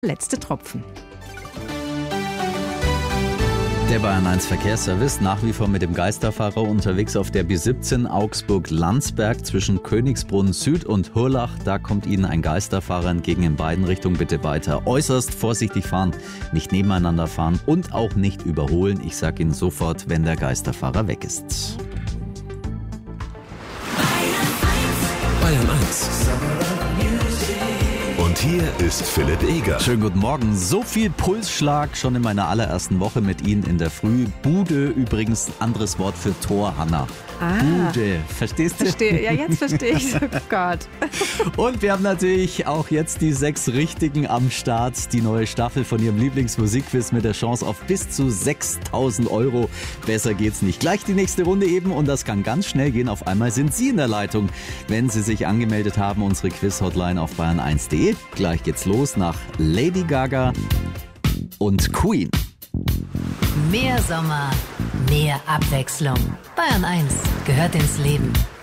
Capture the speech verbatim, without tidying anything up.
Letzte Tropfen. Der Bayern eins Verkehrsservice nach wie vor mit dem Geisterfahrer unterwegs auf der B siebzehn Augsburg-Landsberg zwischen Königsbrunn Süd und Hurlach. Da kommt Ihnen ein Geisterfahrer entgegen in beiden Richtungen. Bitte weiter äußerst vorsichtig fahren, nicht nebeneinander fahren und auch nicht überholen. Ich sage Ihnen sofort, wenn der Geisterfahrer weg ist. Bayern eins. Und hier ist Philipp Eger. Schönen guten Morgen. So viel Pulsschlag schon in meiner allerersten Woche mit Ihnen in der Früh. Bude übrigens, anderes Wort für Tor, Hanna. Ah, Bude, verstehst du? Verstehe. Ja, jetzt verstehe ich. Oh Gott. Und wir haben natürlich auch jetzt die sechs Richtigen am Start. Die neue Staffel von Ihrem Lieblingsmusikquiz mit der Chance auf bis zu sechstausend Euro. Besser geht's nicht. Gleich die nächste Runde eben und das kann ganz schnell gehen. Auf einmal sind Sie in der Leitung, wenn Sie sich angemeldet haben. Unsere Quiz-Hotline auf bayern eins punkt de. Gleich geht's los nach Lady Gaga und Queen. Mehr Sommer, mehr Abwechslung. Bayern eins gehört ins Leben.